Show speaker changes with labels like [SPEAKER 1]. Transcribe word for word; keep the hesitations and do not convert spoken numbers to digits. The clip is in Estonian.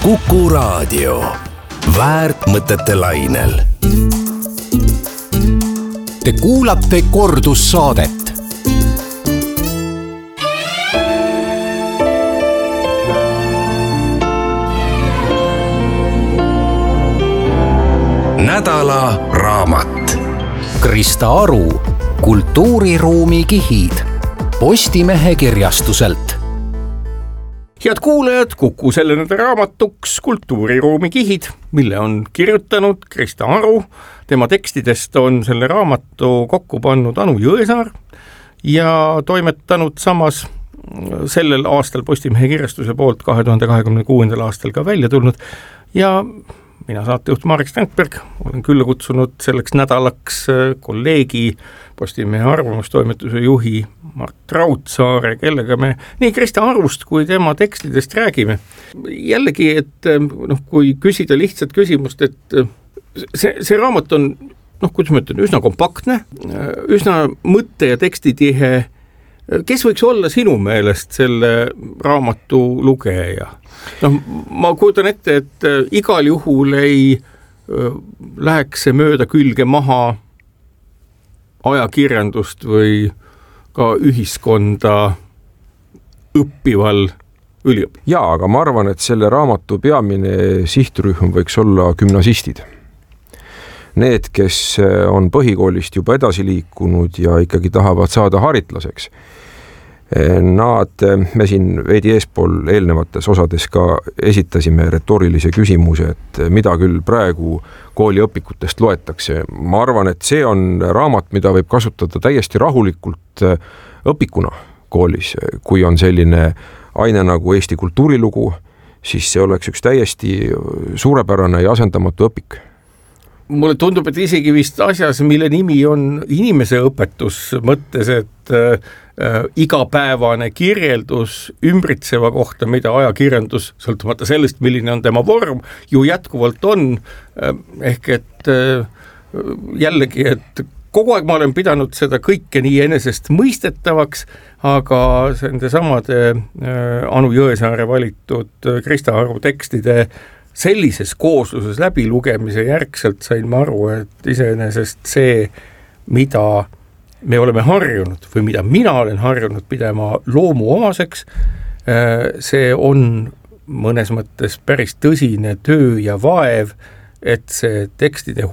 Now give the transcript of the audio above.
[SPEAKER 1] Kuku Raadio. Väärt mõtete lainel.
[SPEAKER 2] Te kuulate kordussaadet.
[SPEAKER 1] Nädala raamat.
[SPEAKER 2] Krista Aru, Kultuuriruumi kihid. Postimehe kirjastuselt.
[SPEAKER 3] Head kuulajad, Kuku selle nädala raamatuks Kultuuriruumi kihid, mille on kirjutanud Krista Aru. Tema tekstidest on selle raamatu kokku pannud Anu Jõesaar ja toimetanud samas sellel aastal Postimehe kirjastuse poolt kahe tuhande kahekümne kuuendal aastal ka välja tulnud. Ja mina saatejuht Marek Strandberg olen külla kutsunud selleks nädalaks kolleegi Postimehe arvamustoimetuse juhi Mart Raudsaare, kellega me nii Krista Arust kui tema tekstidest räägime. Jällegi, et noh, kui küsida lihtsat küsimust, et see, see raamat on, noh, kuidas ma ütlen, üsna kompaktne, üsna mõtte- ja tekstitihe. Kes võiks olla sinu meelest selle raamatu lugeja? Noh, ma kujutan ette, et igal juhul ei läheks see mööda külge maha ajakirjandust või ka ühiskonda õppival üliõpilasel.
[SPEAKER 4] Jaa, aga ma arvan, et selle raamatu peamine sihtrühm võiks olla gümnasistid. Need, kes on põhikoolist juba edasi liikunud ja ikkagi tahavad saada haritlaseks. Nad, me siin veidi eespool eelnevates osades ka esitasime retoorilise küsimuse, et mida küll praegu kooliõpikutest loetakse. Ma arvan, et see on raamat, mida võib kasutada täiesti rahulikult õpikuna koolis. Kui on selline aine nagu Eesti kultuurilugu, siis see oleks üks täiesti suurepärane ja asendamatu õpik.
[SPEAKER 3] Mulle tundub, et isegi vist asjas, mille nimi on inimese õpetus mõttes, et äh, igapäevane kirjeldus ümbritseva kohta, mida ajakirjandus, sõltumata sellest, milline on tema vorm, ju jätkuvalt on. Äh, ehk et äh, jällegi, et kogu aeg ma olen pidanud seda kõike nii enesest mõistetavaks, aga nende samade äh, Anu Jõesaare valitud Krista Aru tekstide sellises koosluses läbi lugemise järgselt sain ma aru, et iseenesest see, mida me oleme harjunud või mida mina olen harjunud pidama loomu omaseks, see on mõnes mõttes päris tõsine töö ja vaev, et see tekstide